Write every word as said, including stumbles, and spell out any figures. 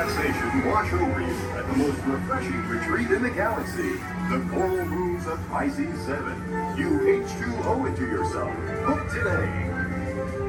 relaxation wash over you at the most refreshing retreat in the galaxy, the coral rooms of Pisces seven. You H two O it to yourself. Book today.